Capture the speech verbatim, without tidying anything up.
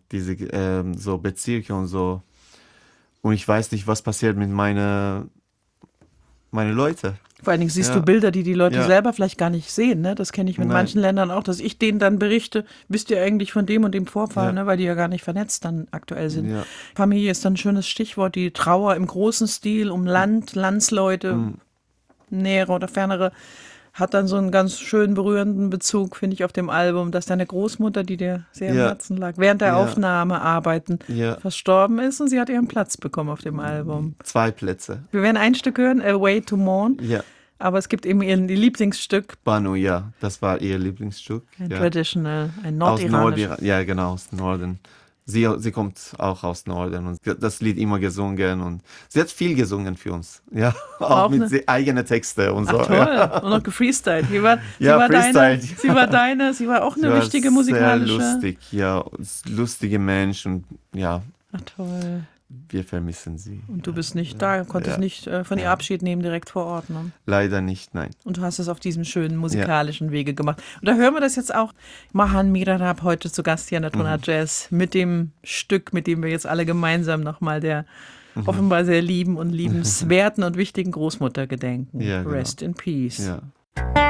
diese ähm, so Bezirke und so. Und ich weiß nicht, was passiert mit meinen meine Leute. Vor allen Dingen siehst Ja. du Bilder, die die Leute Ja. selber vielleicht gar nicht sehen. Ne? Das kenne ich mit Nein. manchen Ländern auch, dass ich denen dann berichte, wisst ihr eigentlich von dem und dem Vorfall, Ja. ne? Weil die ja gar nicht vernetzt dann aktuell sind. Ja. Familie ist dann ein schönes Stichwort, die Trauer im großen Stil um Land, Landsleute, Mhm. nähere oder fernere, hat dann so einen ganz schön berührenden Bezug, finde ich, auf dem Album, dass deine Großmutter, die dir sehr am Ja. Herzen lag, während der Ja. Aufnahmearbeiten Ja. verstorben ist und sie hat ihren Platz bekommen auf dem Album. Zwei Plätze. Wir werden ein Stück hören, A Way to Mourn, Ja. aber es gibt eben ihr Lieblingsstück, Banu, ja, das war ihr Lieblingsstück. ein Ja. Traditional, ein Aus nordiranisch. Nordiran, ja genau, aus Norden. Sie, sie kommt auch aus Norden und das Lied immer gesungen und sie hat viel gesungen für uns. Ja, auch, Auch mit ne- se- eigenen Texten und so. Ach toll, Ja. und noch gefreestylt. Sie war, sie, Ja, war deine, freestylt. sie war deine, sie war auch Sie eine war wichtige musikalische. Sehr lustig, ja, lustige Mensch und ja, Ach toll. wir vermissen sie. Und du bist nicht da, konntest Ja. nicht äh, von ihr Ja. Abschied nehmen direkt vor Ort. Ne? Leider nicht, nein. Und du hast es auf diesem schönen musikalischen Wege gemacht. Und da hören wir das jetzt auch. Mahan Mirarab heute zu Gast hier in der Tonart Mhm. Jazz mit dem Stück, mit dem wir jetzt alle gemeinsam nochmal der Mhm. offenbar sehr lieben und liebenswerten und wichtigen Großmutter gedenken. Ja, genau. Rest in Peace. Ja.